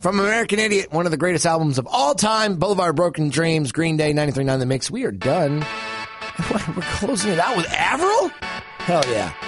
From American Idiot, one of the greatest albums of all time, Boulevard Broken Dreams, Green Day, 93.9 The Mix. We are done. We're closing it out with Avril? Hell yeah.